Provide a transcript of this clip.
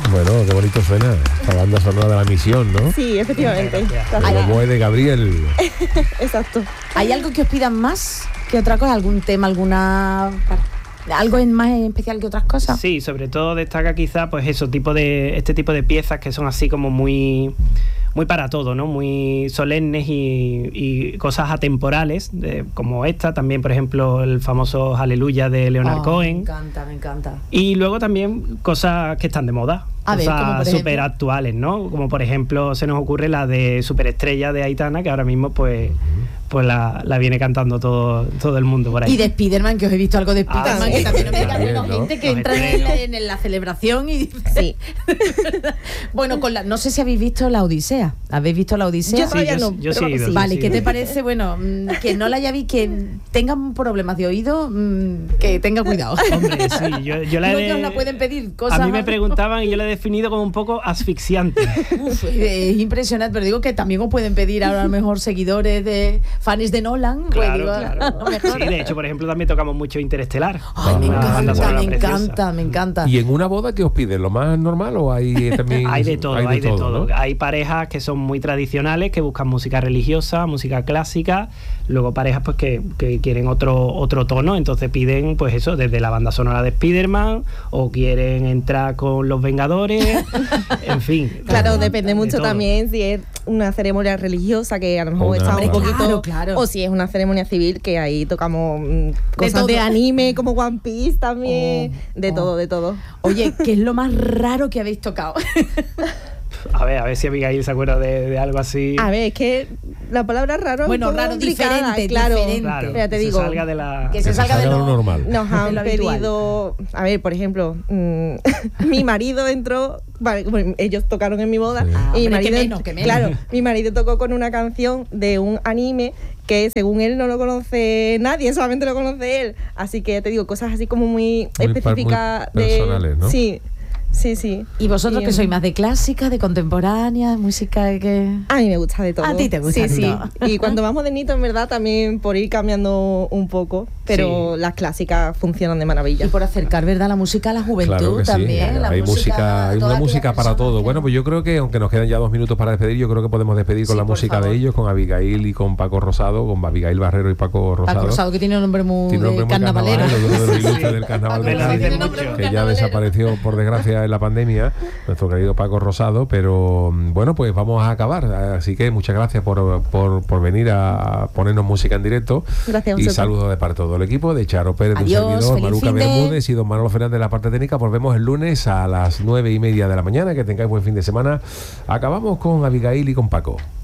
Bueno, qué bonito suena esta banda sonora de La Misión, ¿no? Sí, efectivamente. Como es de Gabriel. Exacto. ¿Hay algo que os pidan más que otra cosa? ¿Algún tema, algo más especial que otras cosas? Sí, sobre todo destaca quizá pues este tipo de piezas que son así como muy para todo, ¿no? Muy solemnes y cosas atemporales, como esta, también por ejemplo el famoso Aleluya de Leonard Cohen. Me encanta. Y luego también cosas que están de moda, cosas súper actuales, ¿no? Como por ejemplo se nos ocurre la de Superestrella de Aitana, que ahora mismo pues la viene cantando todo el mundo por ahí. Y de Spiderman, que os he visto algo de Spiderman, que también me diga menos gente que entra en la celebración y sí. Bueno, no sé si habéis visto La Odisea. ¿Habéis visto La Odisea? Yo todavía no. Yo sí he ido. Vale, ¿qué te parece? Bueno, que no la haya visto, que tengan problemas de oído, que tenga cuidado. Hombre, sí, yo la no la pueden pedir cosas. A mí me preguntaban y yo la he definido como un poco asfixiante. Es impresionante, pero digo que también os pueden pedir ahora a lo mejor seguidores de fans de Nolan. Claro, pues digo, Sí, de hecho, por ejemplo, también tocamos mucho Interestelar. Ay, me encanta. ¿Y en una boda qué os piden? ¿Lo más normal o hay también...? Hay de todo. ¿no? Hay parejas que son muy tradicionales, que buscan música religiosa, música clásica, luego parejas pues que quieren otro tono, entonces piden pues eso, desde la banda sonora de Spiderman, o quieren entrar con Los Vengadores, en fin. Claro, depende mucho también si es una ceremonia religiosa, que a lo mejor está un poquito, claro. o si es una ceremonia civil, que ahí tocamos cosas de anime como One Piece también, de todo. Oye, ¿qué es lo más raro que habéis tocado? A ver si Abigail se acuerda de algo así. A ver, es que la palabra raro es raro, diferente, claro. Claro, Mira, te digo, que se salga de lo normal. Nos han pedido, a ver, por ejemplo, mi marido entró, vale, bueno, ellos tocaron en mi boda, y mi marido, que menos. Claro, mi marido tocó con una canción de un anime que según él no lo conoce nadie, solamente lo conoce él. Así que te digo, cosas así como muy específicas, muy personales, ¿no? Sí. ¿Y vosotros que sois más de clásica, de contemporánea, música que...? A mí me gusta de todo. ¿A ti te gusta de todo? Y cuando vamos de nito, en verdad, también por ir cambiando un poco, pero las clásicas funcionan de maravilla. Y por acercar, ¿verdad?, la música a la juventud, claro que también. Sí. Hay una música para todo. Bueno, pues yo creo que, aunque nos quedan ya 2 minutos para despedir, yo creo que podemos despedir con la música de ellos, con Abigail y con Paco Rosado, con Abigail Barrero y Paco Rosado. Paco Rosado, que tiene un nombre muy carnavalero. Uno de los ilustres del carnaval, que ya desapareció, por desgracia, en la pandemia, nuestro querido Paco Rosado. Pero bueno, pues vamos a acabar. Así que muchas gracias por venir a ponernos música en directo. Gracias a y vosotros. saludos de parte de todo el equipo, de Charo Pérez, de un servidor, Maruca Bermúdez y don Manolo Fernández de la parte técnica. Volvemos el lunes a las 9:30 de la mañana. Que tengáis buen fin de semana. Acabamos con Abigail y con Paco.